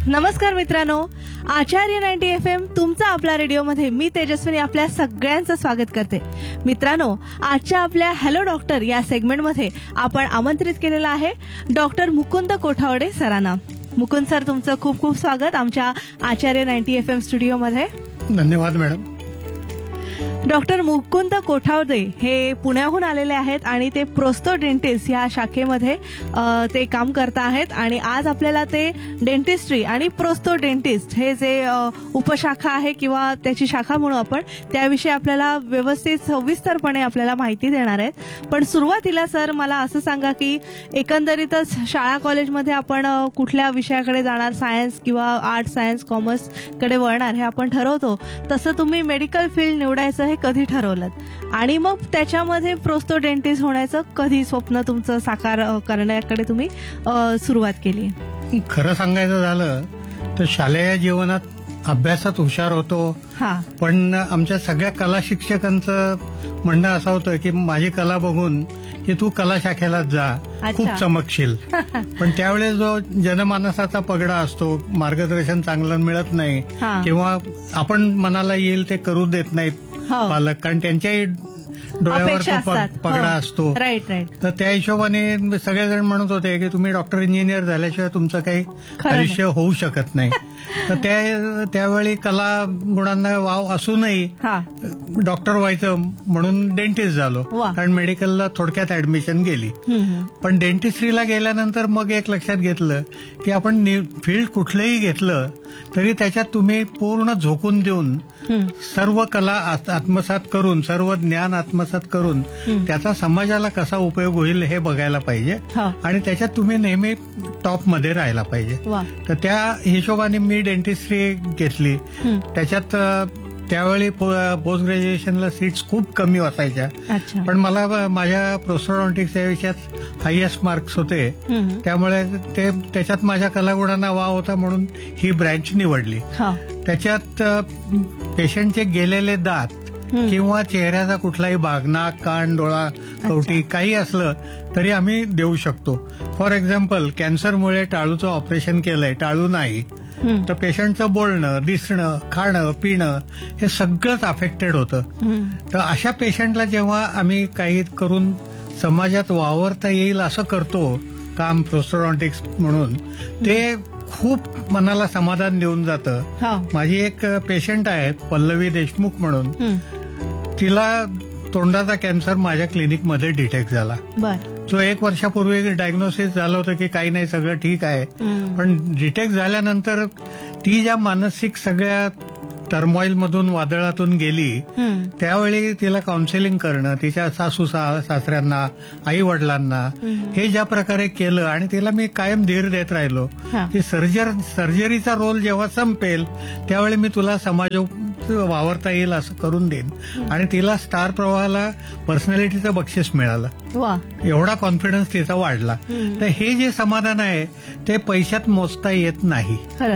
नमस्कार मित्रांनो, आचार्य 90 FM तुमचा आपला रेडिओमध्ये मी तेजस्विनी आपल्या सगळ्यांचं स्वागत करते. मित्रांनो, आजच्या आपल्या हॅलो डॉक्टर या सेगमेंटमध्ये आपण आमंत्रित केलेलं आहे डॉक्टर मुकुंद कोठावडे सरांना. मुकुंद सर, तुमचं खूप खूप स्वागत आमच्या आचार्य 90 FM स्टुडिओमध्ये. धन्यवाद मॅडम. डॉक्टर मुकुंद कोठावदे हे पुण्याहून आलेले आहेत आणि ते प्रोस्तो डेंटिस्ट या शाखेमध्ये ते काम करत आहेत. आणि आज आपल्याला ते डेंटिस्ट्री आणि प्रोस्तो डेंटिस्ट हे जे उपशाखा आहे किंवा त्याची शाखा म्हणू आपण, त्याविषयी आपल्याला व्यवस्थित सविस्तरपणे आपल्याला माहिती देणार आहेत. पण सुरुवातीला सर मला असं सांगा की एकंदरीतच शाळा कॉलेजमध्ये आपण कुठल्या विषयाकडे जाणार, सायन्स किंवा आर्ट, सायन्स, कॉमर्स कडे वळणार हे आपण ठरवतो. तसं तुम्ही मेडिकल फील्ड निवडायचं हे कधी ठरवलं आणि मग त्याच्यामध्ये प्रोस्तो डेंटिस्ट होण्याचं कधी स्वप्न तुमचं साकार करण्याकडे तुम्ही सुरुवात केली? खरं सांगायचं झालं तर शालेय जीवनात अभ्यासात हुशार होतो, पण आमच्या सगळ्या कला शिक्षकांचं म्हणणं असं होतं की माझी कला बघून की तू कला शाखेलाच जा, खूप चमकशील. पण त्यावेळेस जो जनमानसाचा पगडा असतो, मार्गदर्शन चांगलं मिळत नाही किंवा आपण मनाला येईल ते करू देत नाहीत पालक, कारण त्यांच्याही डोळ्यावर तो पगडा असतो. तर त्या हिशोबाने सगळेजण म्हणत होते की तुम्ही डॉक्टर इंजिनियर झाल्याशिवाय तुमचं काही आयुष्य होऊ शकत नाही. तर त्यावेळी कला गुणांना वाव असूनही डॉक्टर व्हायचं म्हणून डेंटिस्ट झालो, कारण मेडिकलला थोडक्यात ऍडमिशन गेली. पण डेंटिस्ट्रीला गेल्यानंतर मग एक लक्षात घेतलं की आपण फील्ड कुठलंही घेतलं तरी त्याच्यात तुम्ही पूर्ण झोकून देऊन सर्व कला आत्मसात करून, सर्व ज्ञान आत्मसात करून त्याचा समाजाला कसा उपयोग होईल हे बघायला पाहिजे आणि त्याच्यात तुम्ही नेहमी टॉपमध्ये राहायला पाहिजे. तर त्या हिशोबाने मी डेंटिस्ट्री घेतली. त्याच्यात त्यावेळी पोस्ट ग्रॅज्युएशनला सीट्स खूप कमी असायच्या, पण मला माझ्या प्रोस्टोडॉन्टिक्स या विषयात हायएस्ट मार्क्स होते, त्यामुळे त्याच्यात माझ्या कलागुणांना वाव होता म्हणून ही ब्रँच निवडली. त्याच्यात पेशंटचे गेलेले दात किंवा चेहऱ्याचा कुठलाही भाग, नाक, कान, डोळा, कवटी काही असलं तरी आम्ही देऊ शकतो. फॉर एक्झाम्पल, कॅन्सरमुळे टाळूचं ऑपरेशन केलंय, टाळू नाही, तर पेशंटचं बोलणं, दिसणं, खाणं, पिणं हे सगळंच अफेक्टेड होतं. तर अशा पेशंटला जेव्हा आम्ही काही करून समाजात वावरता येईल असं करतो काम प्रोस्टोडॉन्टिक्स म्हणून, ते खूप मनाला समाधान देऊन जातं. माझी एक पेशंट आहे पल्लवी देशमुख म्हणून, तिला तोंडाचा कॅन्सर माझ्या क्लिनिकमध्ये डिटेक्ट झाला. जो 1 वर्षापूर्वी डायग्नोसिस झालं होतं की काही नाही, सगळं ठीक आहे, पण डिटेक्ट झाल्यानंतर ती ज्या मानसिक सगळ्या टर्मॉइल मधून, वादळातून गेली, त्यावेळी तिला काउन्सिलिंग करणं, तिच्या सासू सासऱ्यांना, आई वडिलांना हे ज्या प्रकारे केलं, आणि तिला मी कायम धीर देत राहिलो की सर्जरीचा रोल जेव्हा संपेल त्यावेळी मी तुला समाज वावरता येईल असं करून देईन. आणि तिला स्टार प्रवाहाला पर्सनॅलिटीचं बक्षीस मिळालं. एवढा कॉन्फिडन्स तिचा वाढला. तर हे जे समाधान आहे ते पैशात मोजता येत नाही.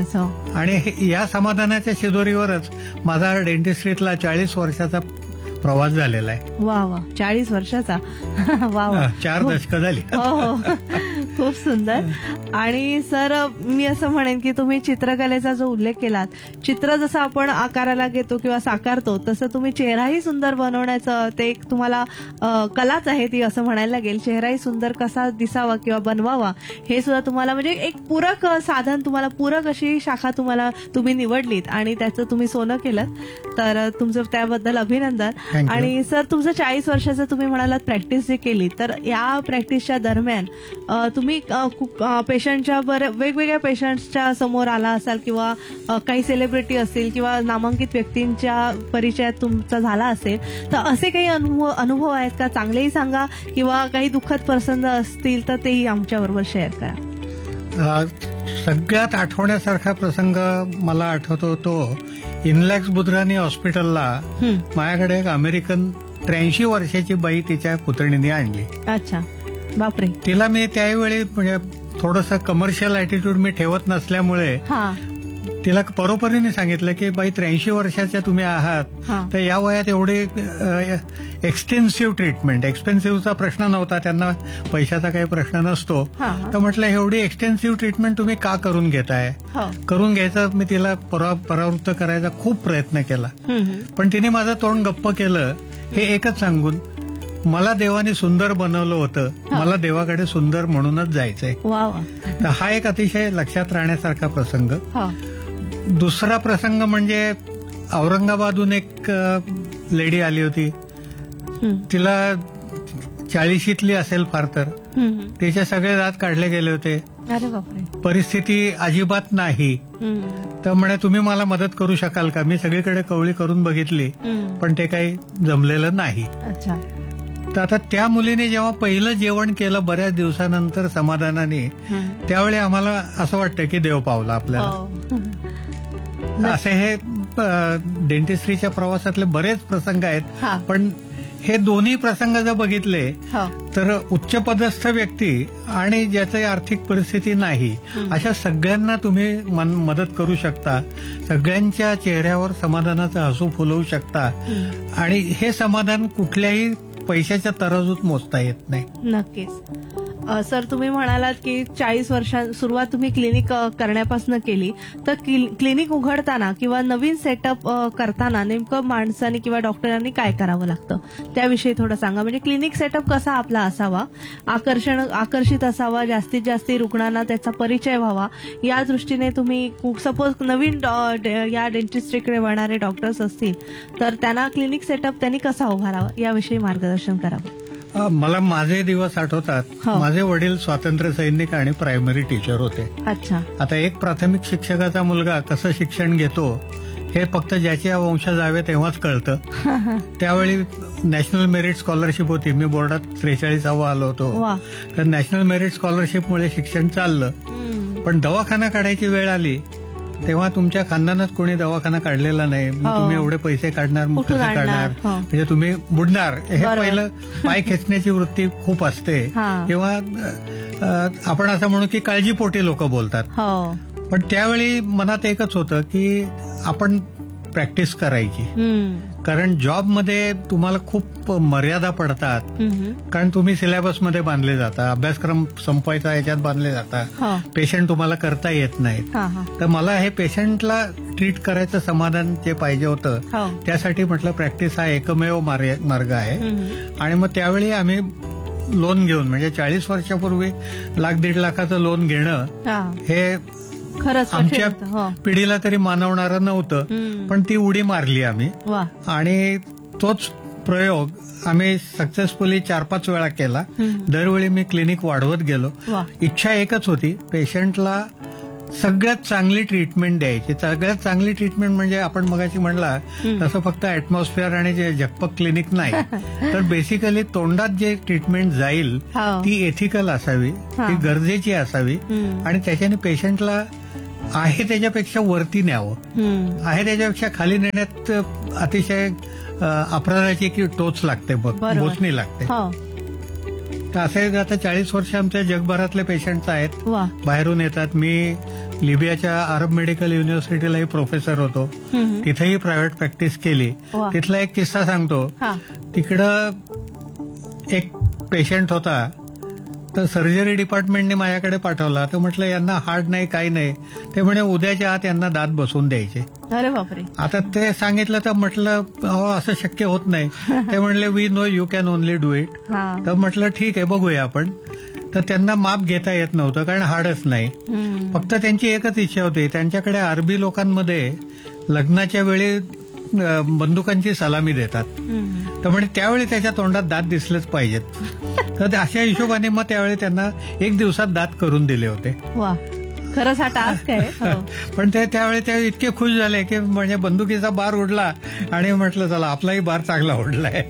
आणि या समाधानाच्या शिदोरीवरच माझा डेंटिस्ट्रीतला 40 वर्षाचा प्रवास झालेला आहे. वा 40 वर्षाचा. वा 4 दशकं झाली. हो, खूप सुंदर. आणि सर, मी असं म्हणेन की तुम्ही चित्रकलेचा जो उल्लेख केलात, चित्र जसं आपण आकाराला घेतो किंवा साकारतो तसं तुम्ही चेहराही सुंदर बनवण्याचं ते एक तुम्हाला कलाच आहे ती, असं म्हणायला लागेल. चेहराही सुंदर कसा दिसावा किंवा बनवावा हे सुद्धा तुम्हाला म्हणजे एक पूरक साधन, तुम्हाला पूरक अशी शाखा तुम्ही निवडलीत आणि त्याचं तुम्ही सोनं केलं. तर तुमचं त्याबद्दल अभिनंदन. आणि सर, तुमचं 40 वर्षाचं तुम्ही म्हणालात प्रॅक्टिस जी केली, तर या प्रॅक्टिसच्या दरम्यान तुम्ही पेशंटच्या वेगवेगळ्या पेशंट्सच्या समोर आला असाल किंवा काही सेलिब्रिटी असतील किंवा नामांकित व्यक्तींच्या परिचयात तुमचा झाला असेल, तर असे काही अनुभव आहेत का? चांगलेही सांगा किंवा काही दुःखद प्रसंग असतील तर तेही आमच्याबरोबर शेअर करा. सगळ्यात आठवण्यासारखा प्रसंग मला आठवतो तो इनलॅक्स बुधराणी हॉस्पिटलला माझ्याकडे एक अमेरिकन 83 वर्षाची बाई तिच्या पुतणीने आणली. अच्छा, बापरे. तिला मी त्यावेळी म्हणजे थोडंसं कमर्शियल ऍटिट्यूड मी ठेवत नसल्यामुळे तिला परोपरीने सांगितलं की बाई 83 वर्षाच्या तुम्ही आहात, तर या वयात एवढे एक्सटेन्सिव्ह ट्रीटमेंट, एक्सपेन्सिव्हचा प्रश्न नव्हता, त्यांना पैशाचा काही प्रश्न नसतो, तर म्हटलं एवढी एक्सटेन्सिव्ह ट्रीटमेंट तुम्ही का करून घेताय, करून घ्यायचं. मी तिला परावृत्त करायचा खूप प्रयत्न केला, पण तिने माझं तोंड गप्प केलं हे एकच सांगून, मला देवाने सुंदर बनवलं होतं, मला देवाकडे सुंदर म्हणूनच जायचंय. तर हा एक अतिशय लक्षात राहण्यासारखा प्रसंग. दुसरा प्रसंग म्हणजे औरंगाबादहून एक लेडी आली होती, तिला 40शीतली असेल फार तर, तिचे सगळे दात काढले गेले होते, परिस्थिती अजिबात नाही. तर म्हणे तुम्ही मला मदत करू शकाल का. मी सगळीकडे कवळी करून बघितली पण ते काही जमलेलं नाही. तर आता त्या मुलीने जेव्हा पहिलं जेवण केलं बऱ्याच दिवसानंतर समाधानाने, त्यावेळी आम्हाला असं वाटतं की देव पावला आपल्याला. असे हे डेंटिस्ट्रीच्या प्रवासातले बरेच प्रसंग आहेत, पण हे दोन्ही प्रसंग जर बघितले तर उच्चपदस्थ व्यक्ती आणि ज्याची आर्थिक परिस्थिती नाही अशा सगळ्यांना तुम्ही मदत करू शकता, सगळ्यांच्या चेहऱ्यावर समाधानाचं हसू फुलवू शकता, आणि हे समाधान कुठल्याही पैशाच्या तराजूत मोजता येत नाही. नक्कीच. सर, तुम्ही म्हणालात की 40 वर्षां सुरुवात तुम्ही क्लिनिक करण्यापासून केली, तर क्लिनिक उघडताना किंवा नवीन सेटअप करताना नेमकं माणसाने किंवा डॉक्टरांनी काय करावं लागतं त्याविषयी थोडं सांगा. म्हणजे क्लिनिक सेटअप कसा आपला असावा, आकर्षित असावा, जास्तीत जास्त रुग्णांना त्याचा परिचय व्हावा, या दृष्टीने तुम्ही सपोज नवीन या डेंटिस्ट्रीकडे वळणारे डॉक्टर्स असतील तर त्यांना क्लिनिक सेटअप त्यांनी कसा उभारावा याविषयी मार्गदर्शन करावं. मला माझे दिवस आठवतात. माझे वडील स्वातंत्र्य सैनिक आणि प्रायमरी टीचर होते. अच्छा. आता एक प्राथमिक शिक्षकाचा मुलगा कसं शिक्षण घेतो हे फक्त ज्याच्या वंशज जावे तेव्हाच कळतं. त्यावेळी नॅशनल मेरिट स्कॉलरशिप होती, मी बोर्डात 43वा आलो होतो, तर नॅशनल मेरिट स्कॉलरशिपमुळे शिक्षण चाललं. पण दवाखाना काढायची वेळ आली तेव्हा तुमच्या खानदानात कोणी दवाखाना काढलेला नाही, तुम्ही एवढे पैसे काढणार, कसं काढणार, म्हणजे तुम्ही बुडणार. हे पहिलं पाय खेचण्याची वृत्ती खूप असते, किंवा आपण असं म्हणू की काळजीपोटी लोक बोलतात. पण त्यावेळी मनात एकच होतं की आपण प्रॅक्टिस करायची, कारण जॉबमध्ये तुम्हाला खूप मर्यादा पडतात, कारण तुम्ही सिलेबसमध्ये बांधले जाता, अभ्यासक्रम संपवायचा याच्यात बांधले जाता, पेशंट तुम्हाला करता येत नाहीत. तर मला हे पेशंटला ट्रीट करायचं समाधान जे पाहिजे होतं त्यासाठी म्हटलं प्रॅक्टिस हा एकमेव मार्ग आहे. आणि मग त्यावेळी आम्ही लोन घेऊन, म्हणजे 40 वर्षापूर्वी 1,00,000-1.5 लाखाचं लोन घेणं हे आमच्या पिढीला तरी मानवणारं नव्हतं, पण ती उडी मारली आम्ही, आणि तोच प्रयोग आम्ही सक्सेसफुली 4-5 वेळा केला. दरवेळी मी क्लिनिक वाढवत गेलो. इच्छा एकच होती, पेशंटला सगळ्यात चांगली ट्रीटमेंट द्यायची. सगळ्यात चांगली ट्रीटमेंट म्हणजे आपण मगाशी म्हणला तसं फक्त ऍटमॉस्फिअर आणि जे झकपक क्लिनिक नाही, तर बेसिकली तोंडात जे ट्रीटमेंट जाईल ती एथिकल असावी, ती गरजेची असावी, आणि त्याच्याने पेशंटला आहे त्याच्यापेक्षा वरती न्यावं, आहे त्याच्यापेक्षा खाली नेण्यात अतिशय अपराधाची की टोच लागते, बोचणी लागते. तर असे आता 40 वर्ष आमच्या जगभरातले पेशंट्स आहेत, बाहेरून येतात. मी लिबियाच्या अरब मेडिकल युनिव्हर्सिटीलाही प्रोफेसर होतो, तिथेही प्रायव्हेट प्रॅक्टिस केली. तिथला एक किस्सा सांगतो. तिकडं एक पेशंट होता, तर सर्जरी डिपार्टमेंटने माझ्याकडे पाठवला. तर म्हटलं यांना हार्ड नाही, काही नाही. ते म्हणे उद्याच्या आत यांना दात बसवून द्यायचे. अरे बापरे. आता ते सांगितलं तर म्हटलं असं शक्य होत नाही. ते म्हणले we know you can only do it. तर म्हटलं ठीक आहे, बघूया आपण. तर त्यांना माप घेता येत नव्हतं, कारण हार्डच नाही. फक्त त्यांची एकच इच्छा होती, त्यांच्याकडे अरबी लोकांमध्ये लग्नाच्या वेळी बंदुकांची सलामी देतात, तर म्हणजे त्यावेळी त्याच्या तोंडात दात दिसलेच पाहिजेत. तर अशा हिशोबाने मग त्यावेळी त्यांना 1 दिवसात दात करून दिले होते. खरंच हा टास्क आहे. पण ते त्यावेळी ते इतके खुश झाले की म्हणजे बंदुकीचा बार उडला, आणि म्हटलं चला आपलाही बार चांगला उडलाय.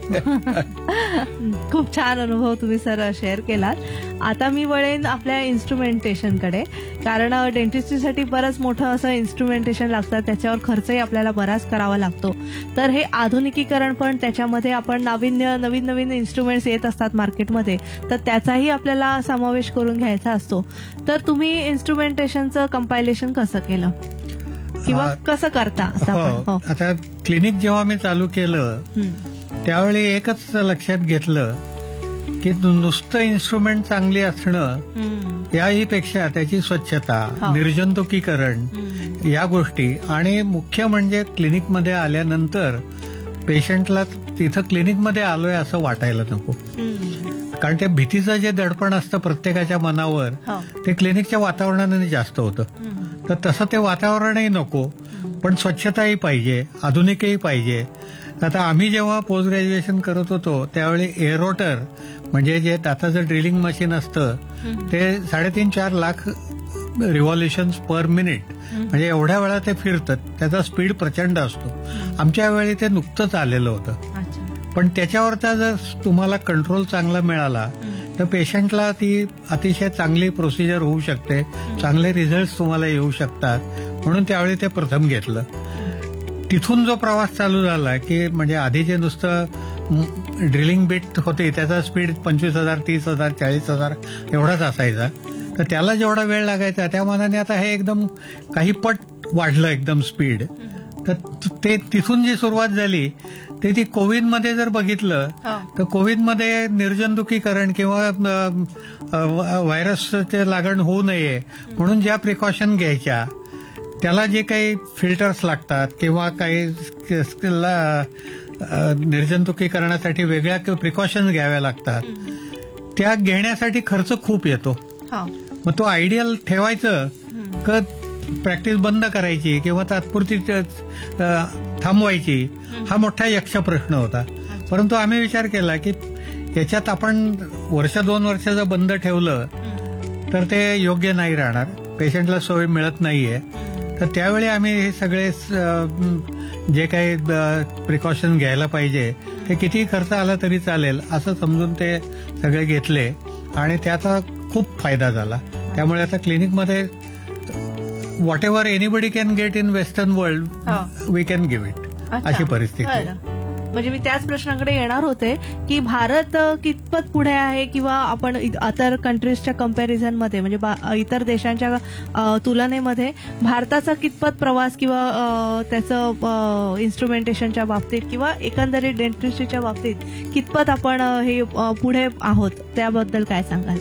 खूप छान अनुभव तुम्ही सर शेअर केलात. आता मी वळेन आपल्या इन्स्ट्रुमेंटेशनकडे, कारण डेंटिस्ट्रीसाठी बरंच मोठं असं इन्स्ट्रुमेंटेशन लागतं, त्याच्यावर खर्चही आपल्याला बराच करावा लागतो. तर हे आधुनिकीकरण पण, त्याच्यामध्ये आपण नवीन नवीन इन्स्ट्रुमेंट्स येत असतात मार्केटमध्ये, तर त्याचाही आपल्याला समावेश करून घ्यायचा असतो. तर तुम्ही इन्स्ट्रुमेंटेशनचं कंपायलेशन कसं केलं? किंवा कसं करता असं आपण? हो, आता क्लिनिक जेव्हा मी चालू केलं त्यावेळी एकच लक्षात घेतलं की नुसतं इन्स्ट्रुमेंट चांगली असणं याही पेक्षा त्याची स्वच्छता, निर्जंतुकीकरण या गोष्टी, आणि मुख्य म्हणजे क्लिनिकमध्ये आल्यानंतर पेशंटला तिथं क्लिनिकमध्ये आलोय असं वाटायला नको. कारण त्या भीतीचं जे दडपण असतं प्रत्येकाच्या मनावर ते क्लिनिकच्या वातावरणाने जास्त होतं. तर तसं ते वातावरणही नको, पण स्वच्छताही पाहिजे, आधुनिकही पाहिजे. आता आम्ही जेव्हा पोस्ट ग्रॅज्युएशन करत होतो त्यावेळी एअरोटर म्हणजे जे दाताचं ड्रिलिंग मशीन असतं ते 3.5-4 लाख रिव्हॉल्युशन्स पर मिनिट, म्हणजे एवढ्या वेळा ते फिरतं, त्याचा स्पीड प्रचंड असतो. आमच्या वेळी ते नुकतंच आलेलं होतं. पण त्याच्यावरचा जर तुम्हाला कंट्रोल चांगला मिळाला तर पेशंटला ती अतिशय चांगली प्रोसिजर होऊ शकते, चांगले रिझल्ट तुम्हाला येऊ शकतात. म्हणून त्यावेळी ते प्रथम घेतलं. तिथून जो प्रवास चालू झाला की म्हणजे आधी जे नुसतं ड्रिलिंग बिट होते त्याचा स्पीड 25,000, 30,000, 40,000 एवढाच असायचा. तर त्याला जेवढा वेळ लागायचा त्या मानाने आता हे एकदम काही पट वाढलं एकदम स्पीड. तर ते तिथून जी सुरुवात झाली ते ती कोविडमध्ये जर बघितलं तर कोविडमध्ये निर्जंतुकीकरण किंवा व्हायरसचे लागण होऊ नये म्हणून ज्या प्रिकॉशन घ्यायच्या त्याला जे काही फिल्टर्स लागतात किंवा काही निर्जंतुकीकरणासाठी वेगळ्या प्रिकॉशन्स घ्याव्या लागतात, त्या घेण्यासाठी खर्च खूप येतो. मग तो आयडियल ठेवायचं का प्रॅक्टिस बंद करायची किंवा तात्पुरती थांबवायची, हा मोठा यक्ष प्रश्न होता. परंतु आम्ही विचार केला की याच्यात आपण 1-2 वर्ष जर बंद ठेवलं तर ते योग्य नाही राहणार, पेशंटला सोय मिळत नाहीये. तर त्यावेळी आम्ही हे सगळे जे काही प्रिकॉशन घ्यायला पाहिजे ते किती खर्च आला तरी चालेल असं समजून ते सगळे घेतले आणि त्याचा खूप फायदा झाला. त्यामुळे आता क्लिनिकमध्ये what ever anybody can get in western world we can give it, अशी परिस्थिती आहे. म्हणजे मी त्याच प्रश्नाकडे येणार होते की भारत कितपत पुढे आहे किंवा आपण अदर कंट्रीजच्या कम्पॅरिझनमध्ये म्हणजे इतर तुलनेमध्ये भारताचा कितपत प्रवास किंवा त्याचं इन्स्ट्रुमेंटेशनच्या बाबतीत किंवा एकंदरीत डेंटिस्ट्रीच्या बाबतीत कितपत आपण हे पुढे आहोत त्याबद्दल काय सांगाल?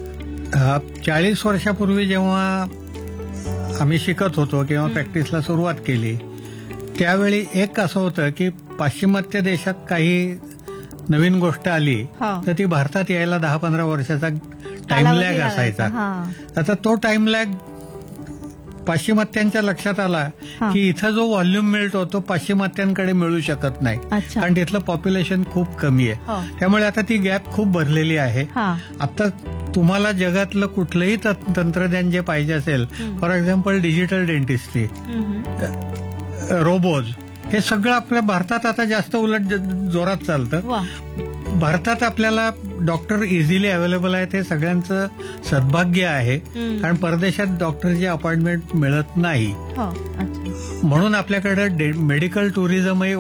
40 वर्षापूर्वी जेव्हा आम्ही शिकत होतो किंवा प्रॅक्टिसला सुरुवात केली त्यावेळी एक असं होतं की पाश्चिमात्य देशात काही नवीन गोष्ट आली तर ती भारतात यायला 10-15 वर्षाचा टाइम लॅग असायचा. आता तो टाइम लॅग पाश्चिमात्यांच्या लक्षात आला की इथं जो व्हॉल्यूम मिळतो तो पाश्चिमात्यांकडे मिळू शकत नाही, कारण तिथलं पॉप्युलेशन खूप कमी आहे. त्यामुळे आता ती गॅप खूप भरलेली आहे. आता तुम्हाला जगातलं कुठलंही तंत्रज्ञान जे पाहिजे असेल, for example digital dentistry, robots, हे सगळं आपल्या भारतात आता जास्त उलट जोरात चालतं. भारतात आपल्याला डॉक्टर इझिली अवेलेबल आहेत, हे सगळ्यांचं सद्भाग्य आहे. कारण परदेशात डॉक्टरची अपॉइंटमेंट मिळत नाही, म्हणून आपल्याकडे मेडिकल टुरिझमही